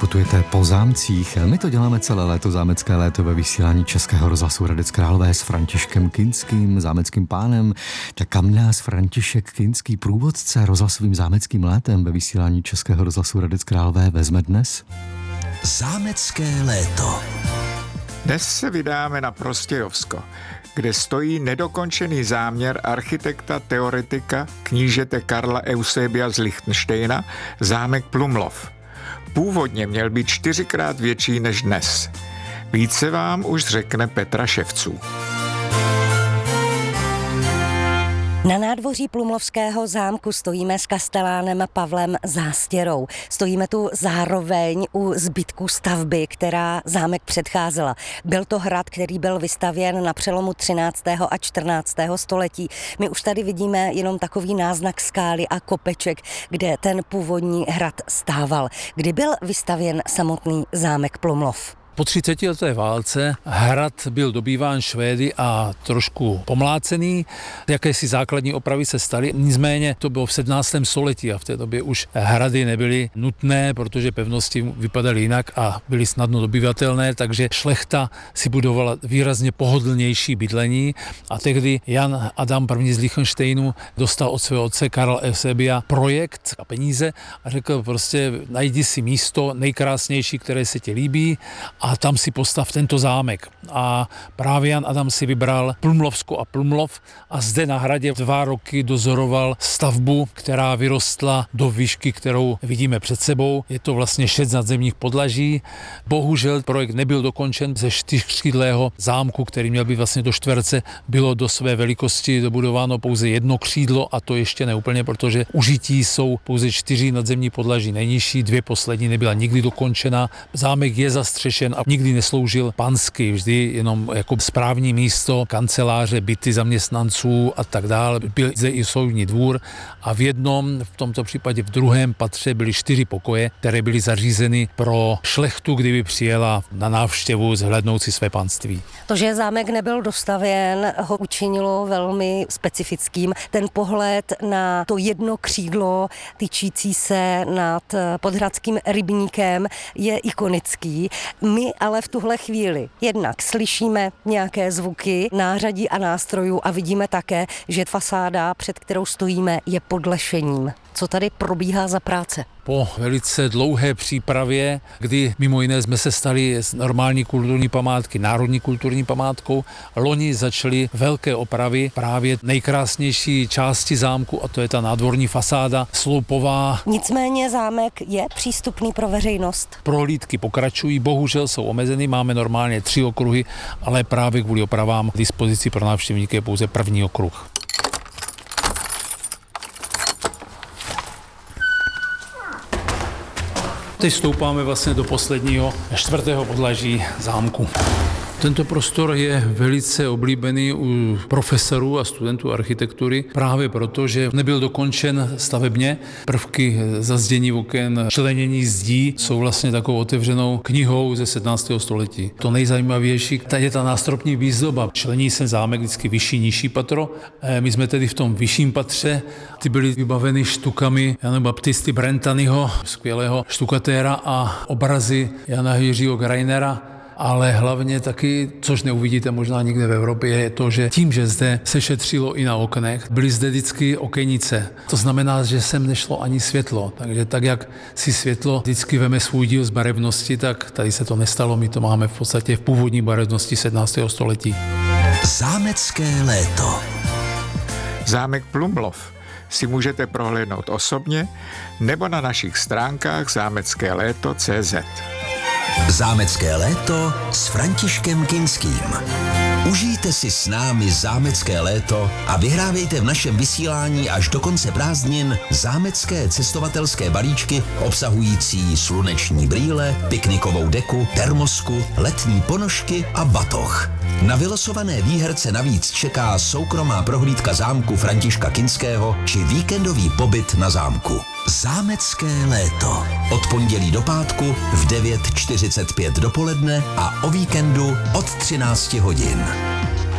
putujete po zámcích. My to děláme celé léto, zámecké léto ve vysílání Českého rozhlasu Hradec Králové s Františkem Kinským, zámeckým pánem. Tak kam nás František Kinský, průvodce rozhlasovým zámeckým létem ve vysílání Českého rozhlasu Hradec Králové, vezme dnes? Zámecké léto. Dnes se vydáme na Prostějovsko, kde stojí nedokončený záměr architekta, teoretika, knížete Karla Eusebia z Lichtenštejna, zámek Plumlov. Původně měl být 4krát větší než dnes. Více vám už řekne Petra Ševců. Na nádvoří Plumlovského zámku stojíme s kastelánem Pavlem Zástěrou. Stojíme tu zároveň u zbytků stavby, která zámek předcházela. Byl to hrad, který byl vystavěn na přelomu 13. a 14. století. My už tady vidíme jenom takový náznak skály a kopeček, kde ten původní hrad stával. Kdy byl vystavěn samotný zámek Plumlov? Po 30leté válce hrad byl dobýván Švédy a trošku pomlácený. Jakési základní opravy se staly, nicméně to bylo v 17. století a v té době už hrady nebyly nutné, protože pevnosti vypadaly jinak a byly snadno dobývatelné, takže šlechta si budovala výrazně pohodlnější bydlení a tehdy Jan Adam I. z Lichtenštejnu dostal od svého otce Karla Eusebia projekt a peníze a řekl prostě najdi si místo nejkrásnější, které se ti líbí, a tam si postav tento zámek. A právě Jan Adam si vybral Plumlovsko a Plumlov a zde na hradě 2 roky dozoroval stavbu, která vyrostla do výšky, kterou vidíme před sebou. Je to vlastně 6 nadzemních podlaží. Bohužel projekt nebyl dokončen. Ze 4křídlého zámku, který měl být vlastně do čtverce, bylo do své velikosti dobudováno pouze 1 křídlo a to ještě neúplně, protože užití jsou pouze 4 nadzemní podlaží nejnižší, 2 poslední nebyla nikdy dokončena. Zámek je zastřešen a nikdy nesloužil pansky, vždy jenom jako správní místo, kanceláře, byty zaměstnanců a tak dále. Byl zde i soudní dvůr a v tomto případě v 2. patře byly 4 pokoje, které byly zařízeny pro šlechtu, kdyby přijela na návštěvu zhlédnout si své panství. To, že zámek nebyl dostavěn, ho učinilo velmi specifickým. Ten pohled na to 1 křídlo tyčící se nad Podhradským rybníkem je ikonický. My ale v tuhle chvíli jednak slyšíme nějaké zvuky, nářadí a nástrojů a vidíme také, že fasáda, před kterou stojíme, je pod lešením. Co tady probíhá za práce? Po velice dlouhé přípravě, kdy mimo jiné jsme se stali z normální kulturní památky národní kulturní památkou, loni začaly velké opravy právě nejkrásnější části zámku a to je ta nádvorní fasáda sloupová. Nicméně zámek je přístupný pro veřejnost. Prohlídky pokračují, bohužel jsou omezeny, máme normálně 3 okruhy, ale právě kvůli opravám k dispozici pro návštěvníky je pouze 1. okruh. Teď stoupáme vlastně do posledního 4. podlaží zámku. Tento prostor je velice oblíbený u profesorů a studentů architektury právě proto, že nebyl dokončen stavebně. Prvky zazdění oken, členění zdí jsou vlastně takovou otevřenou knihou ze 17. století. To nejzajímavější, tady je ta nástropní výzdoba. Člení se zámek vždycky vyšší, nižší patro. My jsme tedy v tom vyšším patře. Ty byly vybaveny štukami Jana Baptisty Brentanyho, skvělého štukatéra a obrazy Jana Jiřího Greinera. Ale hlavně taky, což neuvidíte možná nikde v Evropě, je to, že tím, že zde se šetřilo i na oknech, byly zde vždycky okenice. To znamená, že sem nešlo ani světlo. Takže tak, jak si světlo vždycky veme svůj díl z barevnosti, tak tady se to nestalo. My to máme v podstatě v původní barevnosti 17. století. Zámecké léto. Zámek Plumlov si můžete prohlédnout osobně nebo na našich stránkách zámeckéléto.cz. Zámecké léto s Františkem Kinským. Užijte si s námi zámecké léto a vyhrávejte v našem vysílání až do konce prázdnin zámecké cestovatelské balíčky obsahující sluneční brýle, piknikovou deku, termosku, letní ponožky a batoh. Na vylosované výherce navíc čeká soukromá prohlídka zámku Františka Kinského či víkendový pobyt na zámku. Zámecké léto. Od pondělí do pátku v 9:45 dopoledne a o víkendu od 13 hodin.